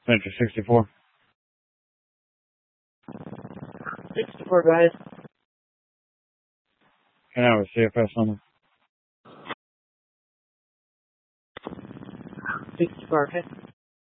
Center 64. 64, guys. Can I have a CFS number? 64, okay.